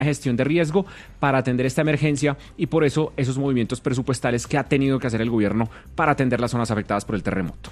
gestión de riesgo para atender esta emergencia y por eso esos movimientos presupuestales que ha tenido que hacer el gobierno para atender las zonas afectadas por el terremoto.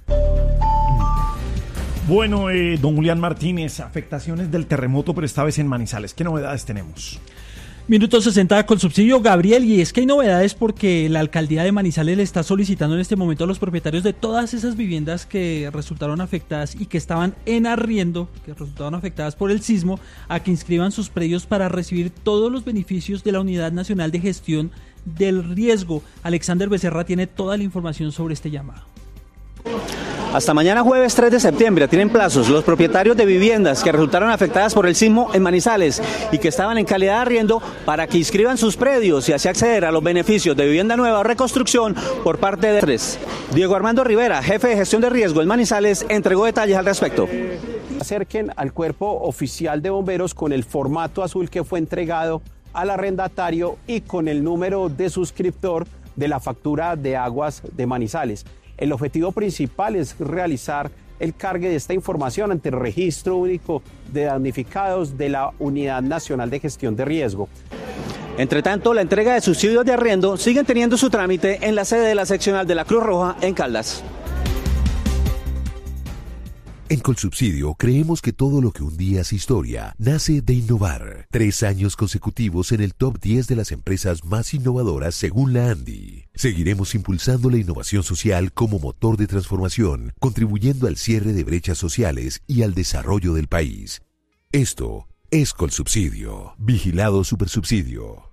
Bueno, don Julián Martínez, afectaciones del terremoto, pero esta vez en Manizales. ¿Qué novedades tenemos? Minuto 60 con subsidio, Gabriel, y es que hay novedades porque la alcaldía de Manizales le está solicitando en este momento a los propietarios de todas esas viviendas que resultaron afectadas y que estaban en arriendo, que resultaron afectadas por el sismo, a que inscriban sus predios para recibir todos los beneficios de la Unidad Nacional de Gestión del Riesgo. Alexander Becerra tiene toda la información sobre este llamado. Hasta mañana jueves 3 de septiembre tienen plazos los propietarios de viviendas que resultaron afectadas por el sismo en Manizales y que estaban en calidad de arriendo para que inscriban sus predios y así acceder a los beneficios de vivienda nueva o reconstrucción por parte de tres. Diego Armando Rivera, jefe de gestión de riesgo en Manizales, entregó detalles al respecto. Acerquen al cuerpo oficial de bomberos con el formato azul que fue entregado al arrendatario y con el número de suscriptor de la factura de aguas de Manizales. El objetivo principal es realizar el cargue de esta información ante el Registro Único de Damnificados de la Unidad Nacional de Gestión de Riesgo. Entre tanto, la entrega de subsidios de arriendo siguen teniendo su trámite en la sede de la seccional de la Cruz Roja en Caldas. En Colsubsidio creemos que todo lo que un día es historia nace de innovar. 3 años consecutivos en el top 10 de las empresas más innovadoras según la ANDI. Seguiremos impulsando la innovación social como motor de transformación, contribuyendo al cierre de brechas sociales y al desarrollo del país. Esto es Colsubsidio. Vigilado Supersubsidio.